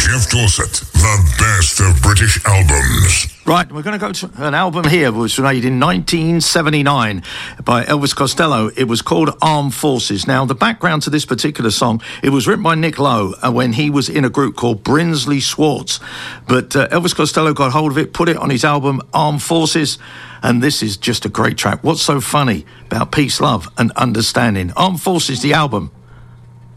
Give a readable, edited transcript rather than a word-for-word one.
Jeff Dorset, the best of British albums. Right, we're going to go to an album here which was made in 1979 by Elvis Costello. It was called Armed Forces. Now, the background to this particular song, it was written by Nick Lowe when he was in a group called Brinsley Schwartz. But Elvis Costello got hold of it, put it on his album Armed Forces, and this is just a great track. What's so funny about peace, love and understanding? Armed Forces, the album.